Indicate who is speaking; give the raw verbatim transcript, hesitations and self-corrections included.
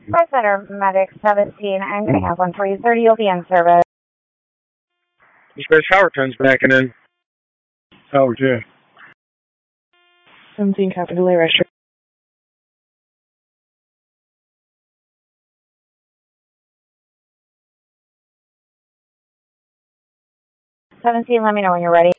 Speaker 1: Fire Center Medic seventeen, I'm going to have one for you. thirty, you'll be in service.
Speaker 2: Space Howard turns backing in.
Speaker 3: Howard, yeah.
Speaker 4: seventeen, copy delay, restrict.
Speaker 1: seventeen, let me know when you're ready.